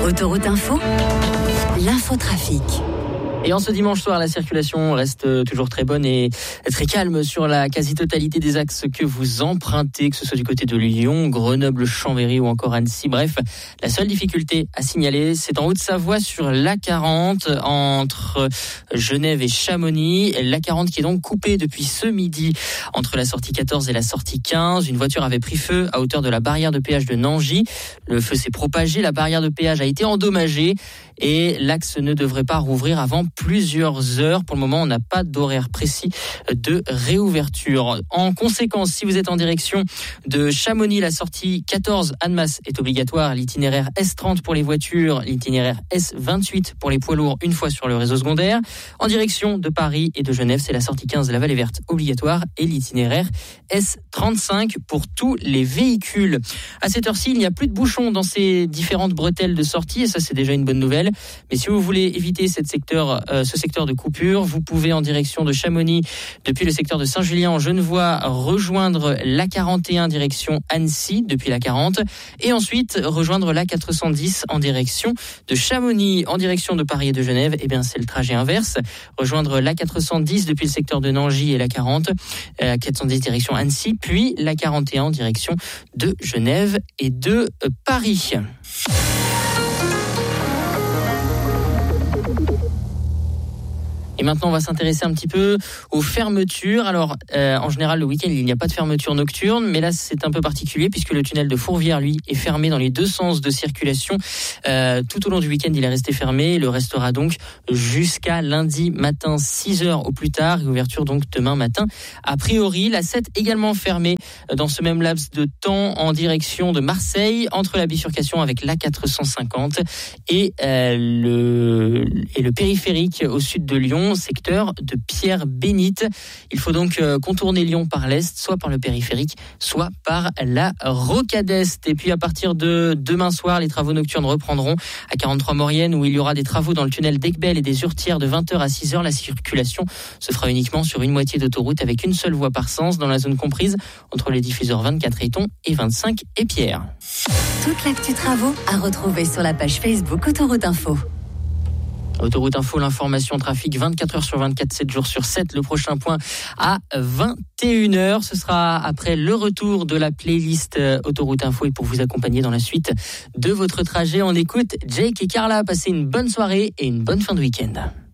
Autoroute Info, l'infotrafic. Et en ce dimanche soir, la circulation reste toujours très bonne et très calme sur la quasi-totalité des axes que vous empruntez, que ce soit du côté de Lyon, Grenoble, Chambéry ou encore Annecy. Bref, la seule difficulté à signaler, c'est en Haute-Savoie sur l'A40 entre Genève et Chamonix. L'A40 qui est donc coupée depuis ce midi entre la sortie 14 et la sortie 15. Une voiture avait pris feu à hauteur de la barrière de péage de Nangy. Le feu s'est propagé, la barrière de péage a été endommagée et l'axe ne devrait pas rouvrir avant plusieurs heures. Pour le moment, on n'a pas d'horaire précis de réouverture. En conséquence, si vous êtes en direction de Chamonix, la sortie 14 Annemasse est obligatoire. L'itinéraire S30 pour les voitures, l'itinéraire S28 pour les poids lourds une fois sur le réseau secondaire. En direction de Paris et de Genève, c'est la sortie 15 la Vallée Verte obligatoire et l'itinéraire S35 pour tous les véhicules. À cette heure-ci, il n'y a plus de bouchons dans ces différentes bretelles de sortie et ça, c'est déjà une bonne nouvelle. Mais si vous voulez éviter ce secteur de coupure, vous pouvez en direction de Chamonix, depuis le secteur de Saint-Julien en Genevois, rejoindre l'A41 direction Annecy depuis l'A40 et ensuite rejoindre l'A410 en direction de Chamonix. En direction de Paris et de Genève, eh bien c'est le trajet inverse. Rejoindre l'A410 depuis le secteur de Nangy et l'A40, l'A410 direction Annecy, puis l'A41 en direction de Genève et de Paris. Et maintenant, on va s'intéresser un petit peu aux fermetures. Alors, en général, le week-end, il n'y a pas de fermeture nocturne, mais là, c'est un peu particulier puisque le tunnel de Fourvière, lui, est fermé dans les deux sens de circulation. Tout au long du week-end, il est resté fermé. Il le restera donc jusqu'à lundi matin, 6h au plus tard. Ouverture donc demain matin. A priori, la 7 également fermée dans ce même laps de temps en direction de Marseille, entre la bifurcation avec l'A450 et le périphérique au sud de Lyon, secteur de Pierre-Bénite. Il faut donc contourner Lyon par l'est, soit par le périphérique, soit par la rocade est. Et puis à partir de demain soir, les travaux nocturnes reprendront à 43 Maurienne, où il y aura des travaux dans le tunnel d'Aiguebel et des Hurtières de 20h à 6h. La circulation se fera uniquement sur une moitié d'autoroute avec une seule voie par sens dans la zone comprise entre les diffuseurs 24 Eton et 25 Épierre. Toute l'actu travaux à retrouver sur la page Facebook Autoroute Info. Autoroute Info, l'information trafic 24h sur 24, 7 jours sur 7. Le prochain point à 21h. Ce sera après le retour de la playlist Autoroute Info. Et pour vous accompagner dans la suite de votre trajet, on écoute Jake et Carla. Passez une bonne soirée et une bonne fin de week-end.